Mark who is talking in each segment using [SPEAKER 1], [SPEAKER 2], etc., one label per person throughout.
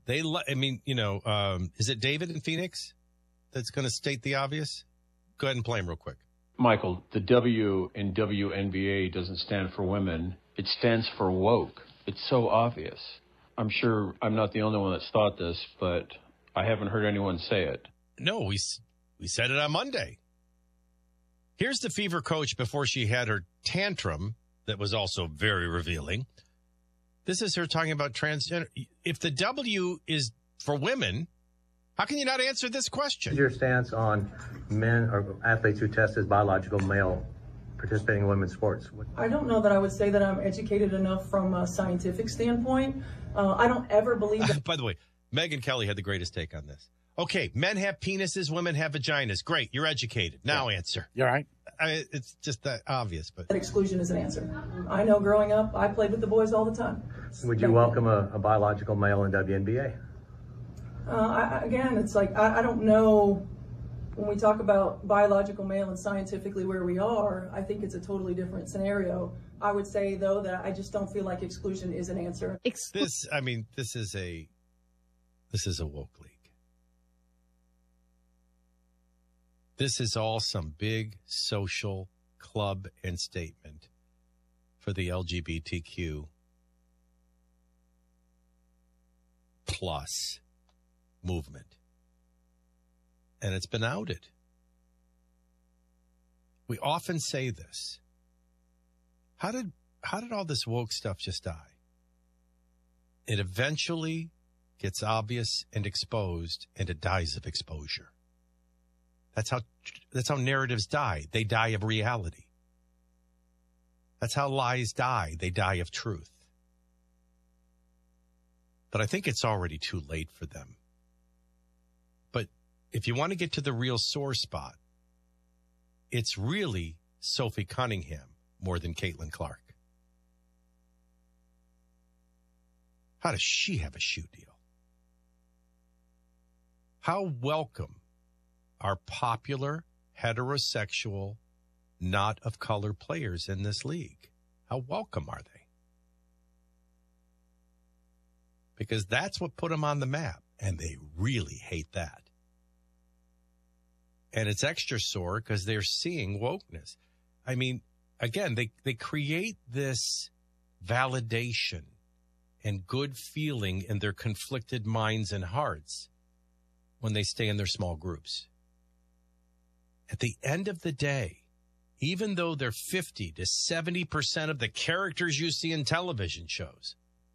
[SPEAKER 1] I mean, is it David in Phoenix that's going to state the obvious? Go ahead and play him real quick.
[SPEAKER 2] Michael, the W in WNBA doesn't stand for women. It stands for woke. It's so obvious. I'm sure I'm not the only one that's thought this, but I haven't heard anyone say it.
[SPEAKER 1] No, we said it on Monday. Here's the Fever coach before she had her tantrum that was also very revealing. This is her talking about transgender. If the W is for women, how can you not answer this question?
[SPEAKER 3] Your stance on men or athletes who test as biological male participating in women's sports?
[SPEAKER 4] I don't know that I would say that I'm educated enough from a scientific standpoint. I don't ever believe that.
[SPEAKER 1] By the way, Megyn Kelly had the greatest take on this. Okay, men have penises, women have vaginas. Great, you're educated. Now answer.
[SPEAKER 5] You're right.
[SPEAKER 1] It's just that obvious. But
[SPEAKER 4] exclusion is an answer. I know growing up, I played with the boys all the time.
[SPEAKER 3] Would you welcome a biological male in WNBA?
[SPEAKER 4] Again, it's like, I don't know when we talk about biological male and scientifically where we are, I think it's a totally different scenario. I would say, though, that I just don't feel like exclusion is an answer.
[SPEAKER 1] This is a woke league. This is all some big social club and statement for the LGBTQ plus movement. And it's been outed. We often say this. How did all this woke stuff just die? It eventually gets obvious and exposed, and it dies of exposure. That's how narratives die. They die of reality. That's how lies die. They die of truth. But I think it's already too late for them. But if you want to get to the real sore spot, it's really Sophie Cunningham more than Caitlin Clark. How does she have a shoe deal? How welcome are popular, heterosexual, not of color players in this league? How welcome are they? Because that's what put them on the map, and they really hate that. And it's extra sore because they're seeing wokeness. I mean, again, they create this validation and good feeling in their conflicted minds and hearts when they stay in their small groups. At the end of the day, even though they're 50 to 70% of the characters you see in television shows,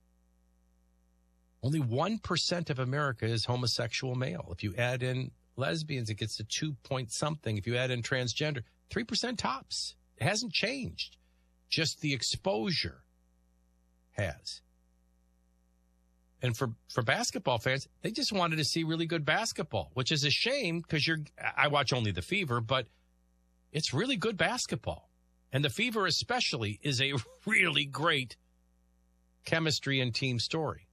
[SPEAKER 1] only 1% of America is homosexual male. If you add in lesbians, it gets to 2 point something. If you add in transgender, 3% tops. It hasn't changed. Just the exposure has. And for basketball fans, they just wanted to see really good basketball, which is a shame because I watch only the Fever, but it's really good basketball. And the Fever especially is a really great chemistry and team story.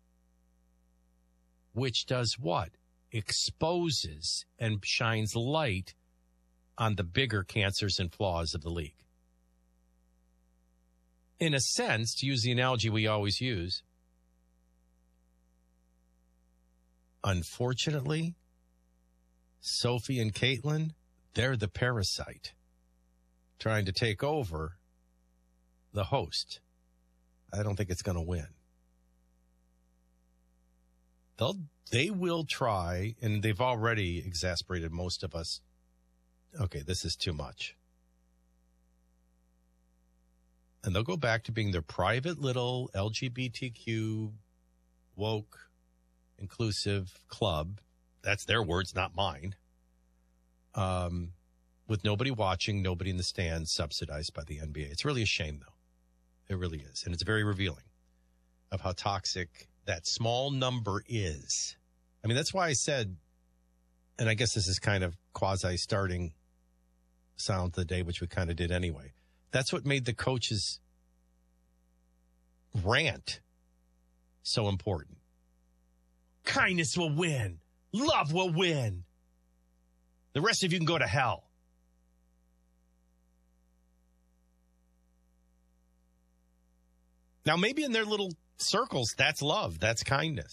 [SPEAKER 1] Which does what? Exposes and shines light on the bigger cancers and flaws of the league. In a sense, to use the analogy we always use, unfortunately, Sophie and Caitlin, they're the parasite trying to take over the host. I don't think it's going to win. They will try, and they've already exasperated most of us. Okay, this is too much. And they'll go back to being their private little LGBTQ woke inclusive club. That's their words, not mine. With nobody watching, nobody in the stands, subsidized by the NBA. It's really a shame, though. It really is. And it's very revealing of how toxic that small number is. I mean, that's why I said, and I guess this is kind of quasi-starting sound of the day, which we kind of did anyway. That's what made the coaches' rant so important. Kindness will win. Love will win. The rest of you can go to hell. Now, maybe in their little circles, that's love. That's kindness.